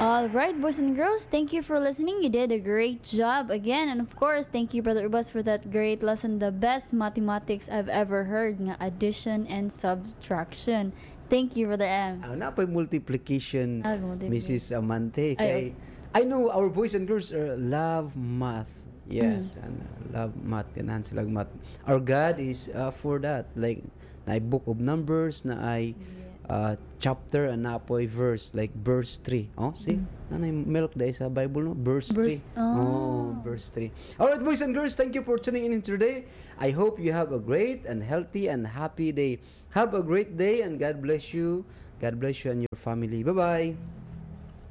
All right, boys and girls, thank you for listening. You did a great job again. And of course, thank you, Brother Ubas, for that great lesson. The best mathematics I've ever heard, nga addition and subtraction. Thank you, Brother M. Na pa multiplication, Mrs. Amante. Kay, okay. I know our boys and girls love math. Yes, and love math. Ganahan silang math. Our God is for that. Like, na ay book of numbers, na ay chapter, and na po ay verse. Like, verse 3. Oh, see? Nanay milk dahil sa Bible, no? Verse 3. Oh, verse 3. Alright, boys and girls, thank you for tuning in today. I hope you have a great and healthy and happy day. Have a great day, and God bless you. God bless you and your family. Bye-bye.